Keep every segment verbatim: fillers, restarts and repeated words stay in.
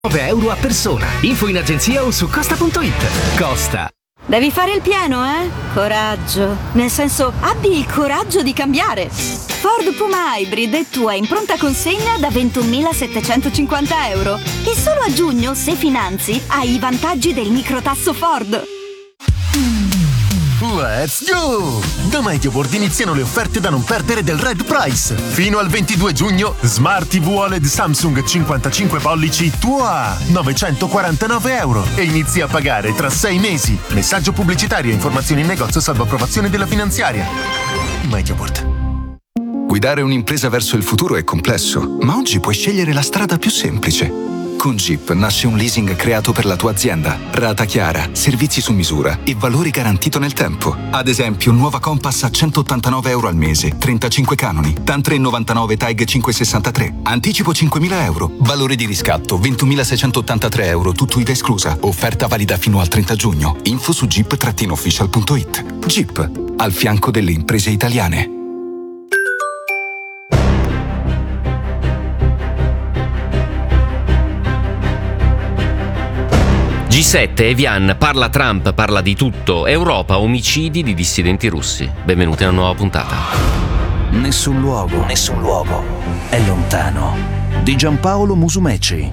nove euro a persona. Info in agenzia o su costa punto it. Costa. Devi fare il pieno, eh? Coraggio. Nel senso, abbi il coraggio di cambiare. Ford Puma Hybrid è tua in pronta consegna da ventunomilasettecentocinquanta euro. E solo a giugno, se finanzi, hai i vantaggi del microtasso Ford. Let's go! Da MediaWorld iniziano le offerte da non perdere del Red Price. Fino al ventidue giugno, Smart T V O L E D Samsung cinquantacinque pollici tua novecentoquarantanove euro e inizi a pagare tra sei mesi. Messaggio pubblicitario e informazioni in negozio salvo approvazione della finanziaria. MediaWorld. Guidare un'impresa verso il futuro è complesso, ma oggi puoi scegliere la strada più semplice. Con Jeep nasce un leasing creato per la tua azienda. Rata chiara, servizi su misura e valori garantito nel tempo. Ad esempio, nuova Compass a centottantanove euro al mese, trentacinque canoni, T A N tre virgola novantanove Tag cinquecentosessantatré. Anticipo cinquemila euro. Valore di riscatto ventumilaseicentottantatré euro, tutto I V A esclusa. Offerta valida fino al trenta giugno. Info su jeep official punto it. Jeep, al fianco delle imprese italiane. G sette, Evian, parla Trump, parla di tutto. Europa, omicidi di dissidenti russi. Benvenuti a una nuova puntata. Nessun luogo, nessun luogo è lontano. Di Giampaolo Musumeci.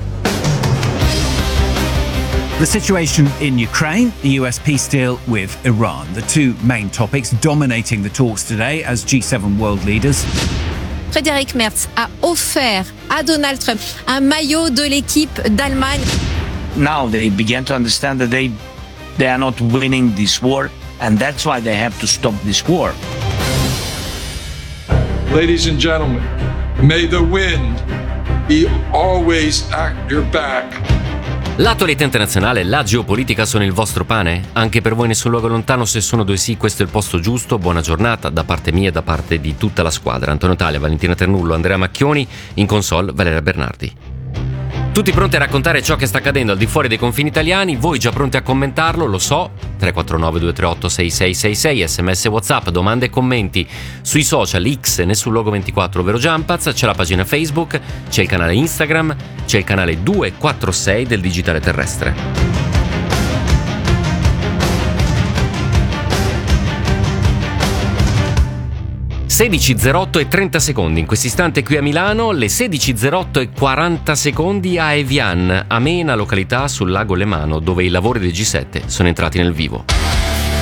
The situation in Ukraine, the U S peace deal with Iran, the two main topics dominating the talks today as G seven world leaders. Friedrich Merz a offert à Donald Trump un maillot de l'équipe d'Allemagne. Now they began to understand that they they are not winning this war, and that's why they have to stop this war. Ladies and gentlemen, may the wind be always at your back. L'attualità internazionale e la geopolitica sono il vostro pane? Anche per voi nessun luogo lontano? Se sono due sì, questo è il posto giusto. Buona giornata da parte mia e da parte di tutta la squadra. Antonio Talia, Valentina Ternullo, Andrea Macchioni, in console Valeria Bernardi. Tutti pronti a raccontare ciò che sta accadendo al di fuori dei confini italiani, voi già pronti a commentarlo, lo so, tre quattro nove due tre otto sei sei sei sei, sms WhatsApp, domande e commenti sui social X, nessun logo ventiquattro, ovvero Jumpaz, c'è la pagina Facebook, c'è il canale Instagram, c'è il canale duecentoquarantasei del Digitale Terrestre. sedici e zero otto e trenta secondi in questo istante qui a Milano, le sedici e zero otto e quaranta secondi a Evian, amena località sul lago Lemano, dove i lavori del G sette sono entrati nel vivo.